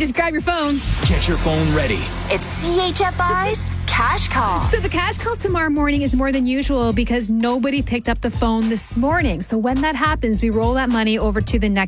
just grab your phone. Get your phone ready. It's CHFI's Cash Call. So the cash call tomorrow morning is more than usual because nobody picked up the phone this morning. So when that happens, we roll that money over to the next